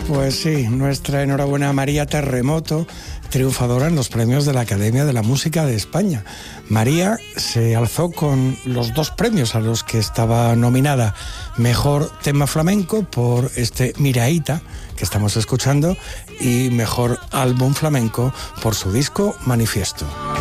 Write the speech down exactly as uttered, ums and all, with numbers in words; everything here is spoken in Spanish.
Pues sí, nuestra enhorabuena a María Terremoto, triunfadora en los premios de la Academia de la Música de España. María se alzó con los dos premios a los que estaba nominada: Mejor Tema Flamenco por este Miraíta que estamos escuchando y Mejor Álbum Flamenco por su disco Manifiesto.